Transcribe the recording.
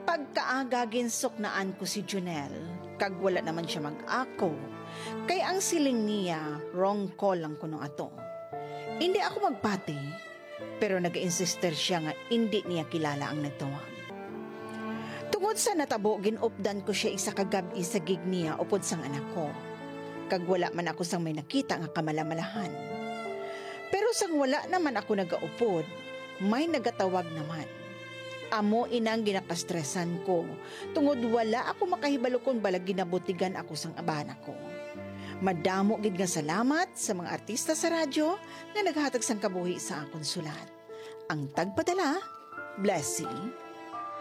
Pagkaaga ginsuknaan ko si Junel, kag wala naman siya mag-ako. Kay ang siling niya, wrong call lang kuno ato. Hindi ako magpati, pero nag-insister siya nga hindi niya kilala ang nagtawag. Tungod sa natabo, ginupdan ko siya isa kagabi sa gig niya upod sang anak ko. Kag wala man ako sang may nakita nga kamalamalahan. Pero sang wala naman ako nagaupod, may nagatawag naman. Amo inang ginakastresan ko, tungod wala ako makahibalo kung balag ginabutigan ako sang abana ko. Madamo gid nga salamat sa mga artista sa radyo na naghatag sang kabuhi sa akong sulat. Ang tagpadala, Blessing.